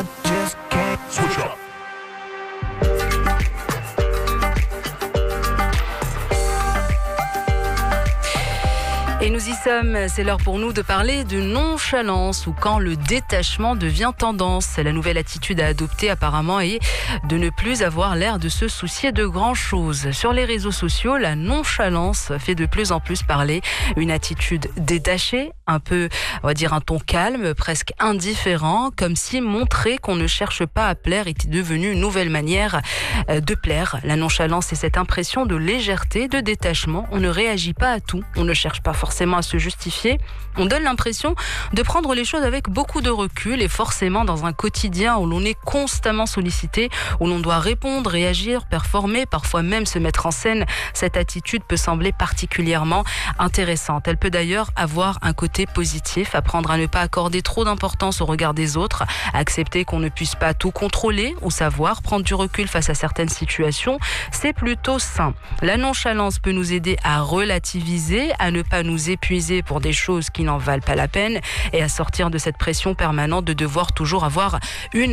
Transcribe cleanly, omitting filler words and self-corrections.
I just can't switch up. Et nous y sommes, c'est l'heure pour nous de parler de nonchalance ou quand le détachement devient tendance. La nouvelle attitude à adopter apparemment est de ne plus avoir l'air de se soucier de grand-chose. Sur les réseaux sociaux, la nonchalance fait de plus en plus parler. Une attitude détachée, un peu, on va dire un ton calme, presque indifférent, comme si montrer qu'on ne cherche pas à plaire était devenu une nouvelle manière de plaire. La nonchalance, c'est cette impression de légèreté, de détachement. On ne réagit pas à tout, on ne cherche pas forcément à se justifier. On donne l'impression de prendre les choses avec beaucoup de recul et forcément dans un quotidien où l'on est constamment sollicité, où l'on doit répondre, réagir, performer, parfois même se mettre en scène, cette attitude peut sembler particulièrement intéressante. Elle peut d'ailleurs avoir un côté positif, apprendre à ne pas accorder trop d'importance au regard des autres, accepter qu'on ne puisse pas tout contrôler ou savoir, prendre du recul face à certaines situations, c'est plutôt sain. La nonchalance peut nous aider à relativiser, à ne pas nous épuiser pour des choses qui n'en valent pas la peine et à sortir de cette pression permanente de devoir toujours avoir une